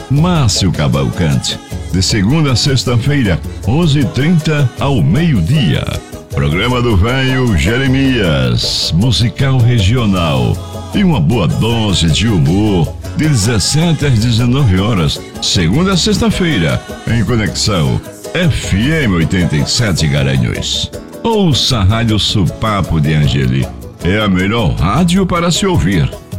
Márcio Cavalcante. De segunda a sexta-feira, 11h30 ao meio-dia. Programa do Velho Jeremias, musical regional. E uma boa dose de humor, de 17 às 19 horas, segunda a sexta-feira, em Conexão FM 87 Garanhuns. Ouça a Rádio Supapo de Angeli. É a melhor rádio para se ouvir.